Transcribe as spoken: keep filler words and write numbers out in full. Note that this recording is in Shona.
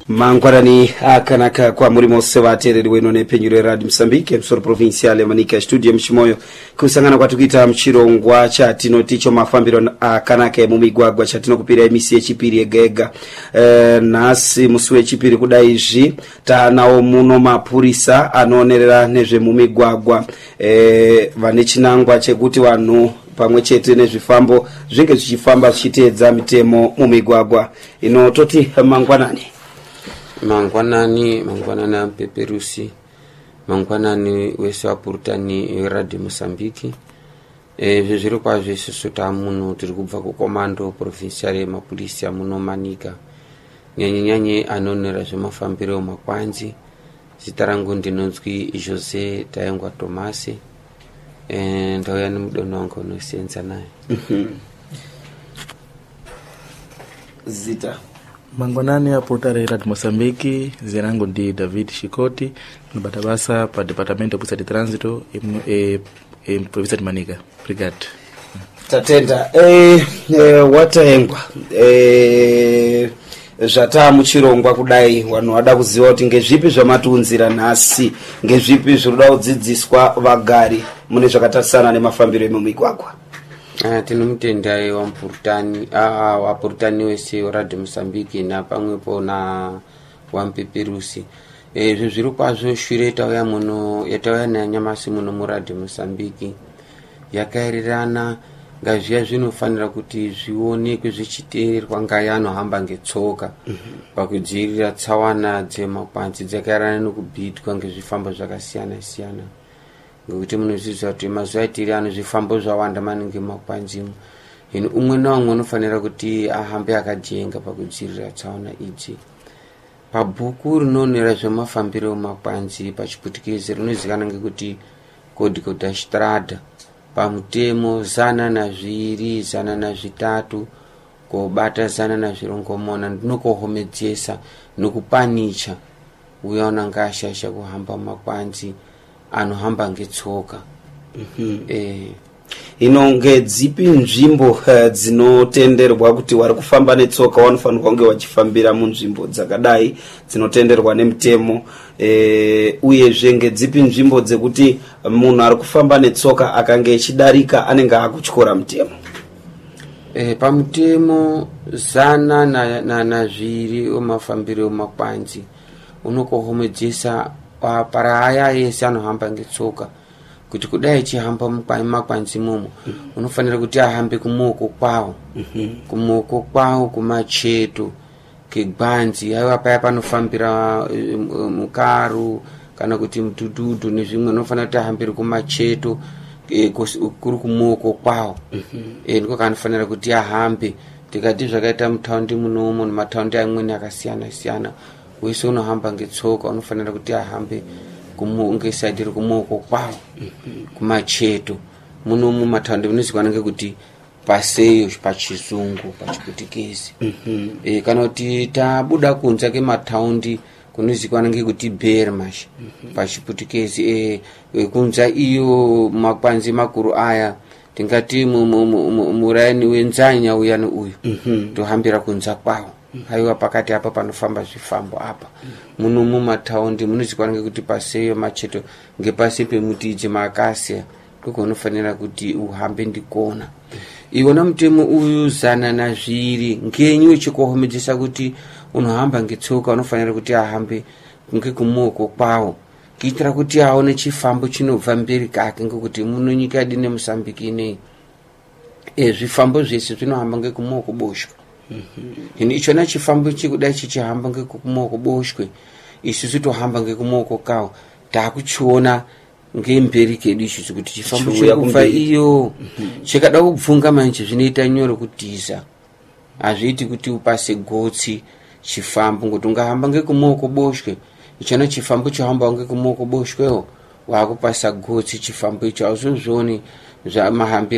Mangwarani akanaka kwa muri mose vatereri weno nepenyuro Radio Msambiki msoro provinciale manika studio mshimoyo kusangana kwa tukita mchirongwa chatino ticho mafambiro akanaka mumigwagwa chatino kupira emisi echipiri egega e, nasi musuwe echipiri kudaizvi taanawo muno mapurisa anonerera nezve mumigwagwa e, vane chinangwa chekuti vanhu pamwe chete nezvifambo zvinge zvichifamba zvichiteedza mitemo mumigwagwa ino toti mangwanani mangwanani mangwanani ampeperusi mangwanani wese wapurutani Radio Msambiki e zviro kwazvo isusu tamuno tiri kubva kukomando provincial yemapolisi muno Manika nyanyanyanye anonera zvemafambiro makwanzi zita rangu ndinonzwi Jose Tayengwa Tomasi e ndauya nemudono wangu unosenza naye zita mangwanani ya portare Radio Msambiki zinangu ndi David Shikoti nibata basa pa departamento pusa de transito e e provincia de Manika brigade tatenda eh e, watengwa eh zvata muchirongwa kudai vanhu vada kuziva kuti ngezvipi zvamatunzira nhasi ngezvipi zvinoda kudzidziswa vagari mune zvakatarisana nemafambiro emumigwagwa. Ah, tinomutendai wampurutani ah wapurutani wese Radio Msambiki na pamwepo na wampeperusi eh zviro kwazvo shure tauya muno yatauya nanyamasi muno mu Radio Msambiki yakaerirana ngazviya zvinofanira kuti zvionekwe zvichiteerwa ngayano hamba ngetsoka pakudzivirira tsawana dzemakwanzi dzakaerana nokubhitwa ngezvifambo zvakasiyana siyana ngekuti munozviziva kuti mazuva atiri ano zvifambo zvawanda maningi makwanzimu hino umwe naumwe unofanira kuti ahambe akajenga pakudzivirira tsaona idzi. Pabhuku rinonera zvemafambiro emakwanzi pachiputikezi rinozikanwa ngekuti Código da Estrada pamutemo zana na zviri zana na zvitatu kobata zana na zvirongomona ndinokohomedzesa nokupanicha uyaona ngashasha kuhamba makwanzi anohamba ngetsoka. Mhm. eh inonge dzipi nzvimbo uh, dzinotenderwa kuti wari kufamba netsoka wanofanirwa kunge wachifambira munzvimbo dzakadai dzinotenderwa nemutemo eh uye zvenge dzipi nzvimbo dzekuti munhu ari kufamba netsoka akange echidarika anenge akutyora mutemo. eh pamutemo zana na na, na zviri omafambiro makwanzi unokohomedzesa para aya yese anohamba ngetsoka kuti kudai chihamba makwanzi mumo unofanira kuti ahambe kumoko kwawo kumoko kwawo kumacheto kegbanzi aiwa paya panofambira mukaru kana kuti mutududu nezvimwe unofanira kuti ahambire kumacheto kuri kumoko kwawo eh ndiko kanofanira kuti ahambe tikati zvakaita mutaundi munomo nemataundi amweni akasiyana siyana wese unohamba ngetsoka unofanira kuti ahambe kumunge side kumoko kwawo kumacheto muno mu mataundi munozikanwa ngekuti paseyo pachizungu pachiputikezi eh kana kuti tabuda kunza ke mataundi kunozikanwa ngekuti Bermash pachiputikezi eh kunza iyo makwanzi makuru aya tingati muraini wenzanya uyani uyu tohambira kunza kwawo haiwa pakati apa panofamba zvifambo apa muno mu mataundi munozikanwa ngekuti paseyo macheto ngepasi pemutije makasiya koko unofanira kuti uhambe ndikona. Iwona mutemo uyu zana na zviri ngenyu uchikohomedzesa kuti unohamba ngetsoka unofanira kuti ahambe ngekumoko kwawo kuitira kuti aone chifambo chinobva mberi kake ngekuti muno nyika dine Msambiki nei eh zvifambo zvese zvinohamba ngekumoko boshwe. Mhm. Ichona chifambo chikudai chichihamba ngekumoko boshwe isusu tohamba ngekumoko kawo takuchiona ngemberi kedu isusu kuti chifambo chekubva iyo chikada kubvunga manje zvinoita nyoro kutiza azviti kuti upase gotsi chifambo ngokuti ungahamba ngekumoko boshwe ichona chifambo chihamba ngekumoko boshwewo wakupasa gotsi chifambo icho azvozvoni zvamahambira